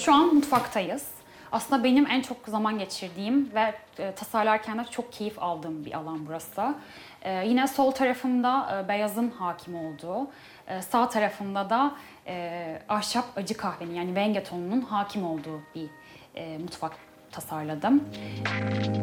Şu an mutfaktayız. Aslında benim en çok zaman geçirdiğim ve tasarlarken de çok keyif aldığım bir alan burası. Yine sol tarafımda beyazın hakim olduğu, sağ tarafımda da ahşap acı kahvenin yani Wengeton'un hakim olduğu bir mutfak tasarladım.